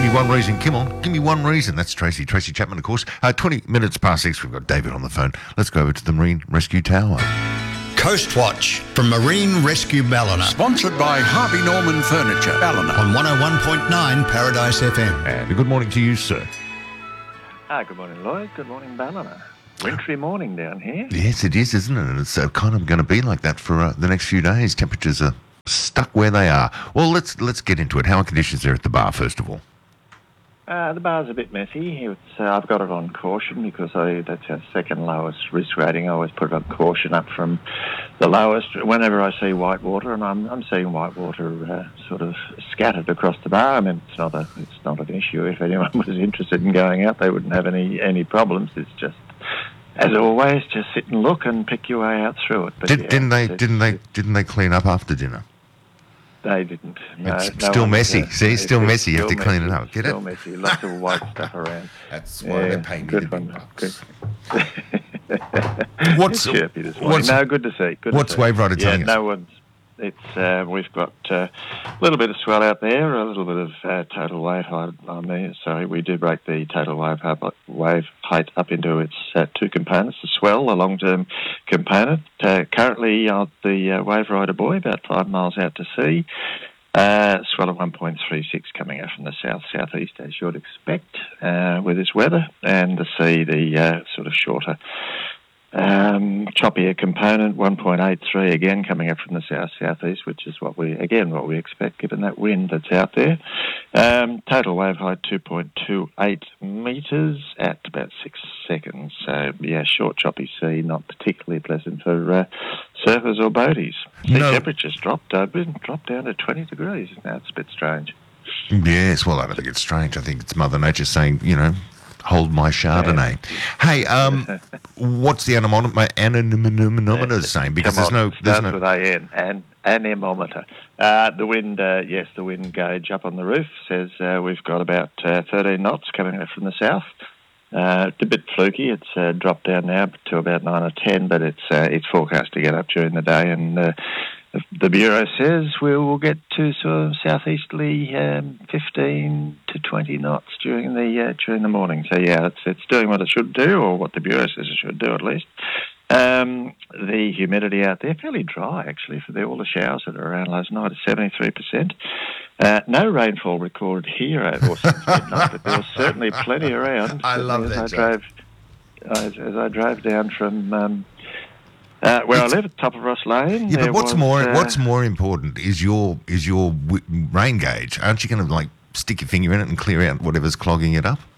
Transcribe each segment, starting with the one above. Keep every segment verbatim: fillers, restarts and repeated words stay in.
me one reason. Come on, give me one reason. That's Tracy. Tracy Chapman, of course. Uh, twenty minutes past six. We've got David on the phone. Let's go over to the Marine Rescue Tower. Coast Watch from Marine Rescue Ballina. Sponsored by Harvey Norman Furniture, Ballina. On one oh one point nine Paradise F M. And a good morning to you, sir. Ah, good morning, Lloyd. Good morning, Ballina. Wintry morning down here. Yes, it is, isn't it? And it's uh, kind of going to be like that for uh, the next few days. Temperatures are stuck where they are. Well, let's let's get into it. How are conditions there at the bar, first of all? Uh, the bar's a bit messy. It's, uh, I've got it on caution because I, that's our second lowest risk rating. I always put it on caution up from the lowest whenever I see white water, and I'm I'm seeing white water uh, sort of scattered across the bar. I mean, it's not a it's not an issue. If anyone was interested in going out, they wouldn't have any any problems. It's just, as always, just sit and look and pick your way out through it. But Did, yeah, didn't they it's, didn't they didn't they clean up after dinner? They didn't. No, It's no still one- messy. uh, See, it's still it's messy. You have to still clean it messy. up. Get still it? messy. Lots of white stuff around. That's why they're paying me the big bucks. Good. What's- chirpy this morning. what's- no, good to see. Good what's to see. Wave Rider yeah, telling us? no one's. It's uh, we've got uh, a little bit of swell out there, a little bit of uh, total wave height on there. Sorry, we do break the total wave height, wave height up into its uh, two components: the swell, a long-term component. Uh, currently, on the uh, Wave Rider buoy, about five miles out to sea. Uh, swell of one point three six coming out from the south-southeast, as you'd expect uh, with this weather, and the sea, the uh, sort of shorter, um, choppier component, one point eight three again coming up from the south-southeast, which is what we, again, what we expect given that wind that's out there. Um, total wave height two point two eight metres at about six seconds. So, yeah, short, choppy sea, not particularly pleasant for uh, surfers or boaties. Sea No. temperatures dropped, uh, dropped down to twenty degrees. Now it's a bit strange. Yes, well, I don't think it's strange. I think it's Mother Nature saying, you know, hold my Chardonnay. Hey, um, what's the anemometer, anemometer saying? Because Come there's no, on, there's starts no. with A N, and anemometer. Uh, the wind, uh, yes, the wind gauge up on the roof says uh, we've got about uh, thirteen knots coming up from the south. Uh, it's a bit fluky. It's uh, dropped down now to about nine or ten, but it's uh, it's forecast to get up during the day. And uh, the, the Bureau says we will get to sort of southeasterly um, fifteen to twenty knots during the uh, during the morning. So yeah, it's it's doing what it should do, or what the Bureau says it should do at least. Um, the humidity out there fairly dry actually for the, all the showers that are around last night is seventy-three percent. Uh, no rainfall recorded here over since midnight, but there was certainly plenty around. I love as that, I Joe. drove, as, as I drove down from um, uh, where It's- I live at the top of Ross Lane. Yeah, there but what's was, more uh, what's more important is your is your w- rain gauge. Aren't you going to like stick your finger in it and clear out whatever's clogging it up?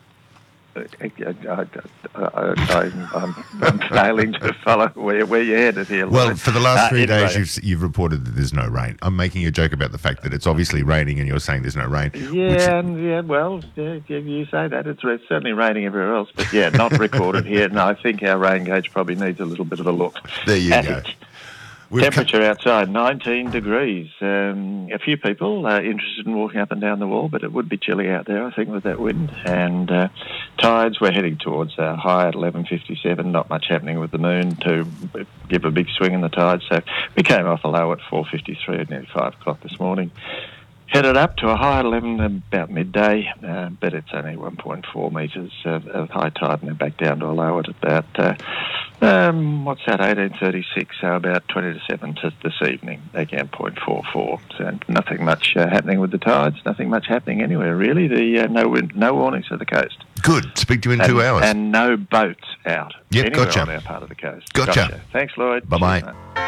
I, I, I, I, I'm, I'm failing to follow where, where you're headed here. Well, Lloyd. for the last Uh, three anyway, days, you've you've reported that there's no rain. I'm making a joke about the fact that it's obviously raining, and you're saying there's no rain. Yeah, which- and yeah, well, yeah, yeah, you say that. It's, it's certainly raining everywhere else, but yeah, not recorded here. And I think our rain gauge probably needs a little bit of a look. there you at go. it. We've come- Temperature outside, nineteen degrees. Um, a few people are interested in walking up and down the wall, but it would be chilly out there, I think, with that wind. And uh, tides, we're heading towards uh, high at eleven fifty-seven. Not much happening with the moon to give a big swing in the tide. So we came off a low at four fifty-three at nearly five o'clock this morning. Headed up to a high at eleven about midday, uh, but it's only one point four metres of, of high tide, and then back down to a low at about, uh, um, what's that, eighteen thirty-six, so about twenty to seven to this evening, again, zero point four four. So nothing much uh, happening with the tides, nothing much happening anywhere, really. The uh, no wind, no warnings for the coast. Good. Speak to you in and, two hours. And no boats out Yep, anywhere gotcha. on our part of the coast. Gotcha. Thanks, Lloyd. Bye-bye. Cheers, mate.